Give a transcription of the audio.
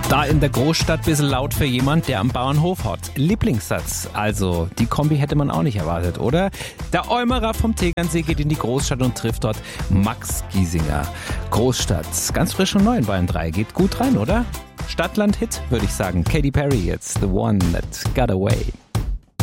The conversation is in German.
Da in der Großstadt bisschen laut für jemand, der am Bauernhof hat. Lieblingssatz. Also, die Kombi hätte man auch nicht erwartet, oder? Der Eumerer vom Tegernsee geht in die Großstadt und trifft dort Max Giesinger. Großstadt, ganz frisch und neu in Bayern 3. Geht gut rein, oder? Stadtland-Hit, würde ich sagen. Katy Perry jetzt, The One That Got Away.